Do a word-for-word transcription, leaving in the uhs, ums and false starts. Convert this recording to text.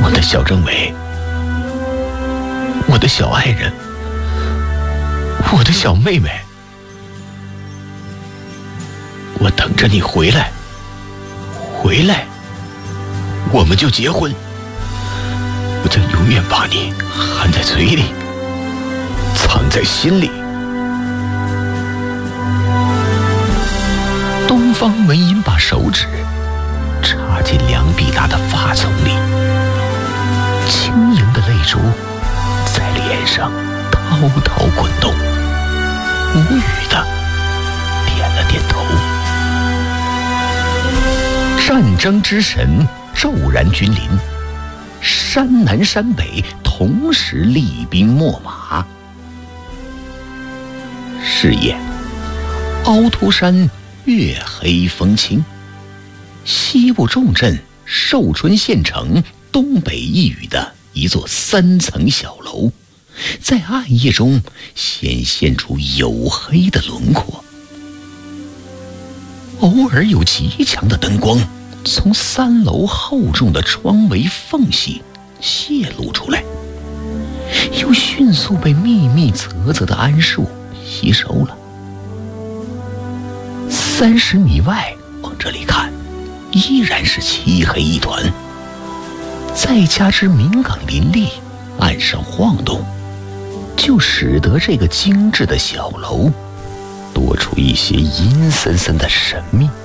我的小政委，我的小爱人，我的小妹妹，我等着你回来，回来，我们就结婚。我将永远把你含在嘴里，藏在心里。东方文音把手指插进梁碧达的发丛里，轻盈的泪珠在脸上滔滔滚动，无语的点了点头。战争之神骤然君临，山南山北同时厉兵秣马。是夜，凹凸山月黑风清，西部重镇寿春县城东北一隅的一座三层小楼，在暗夜中显现出黝黑的轮廓。偶尔有极强的灯光从三楼厚重的窗围缝隙泄露出来，又迅速被密密啧啧的桉树吸收了。三十米外往这里看，依然是漆黑一团，再加之明港林立，岸上晃动，就使得这个精致的小楼多出一些阴森森的神秘。